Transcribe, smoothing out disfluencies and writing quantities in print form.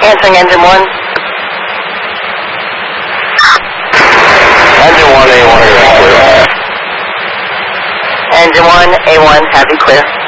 Answering engine 1. Engine 1, A1, clear. Engine 1, A1, have you clear.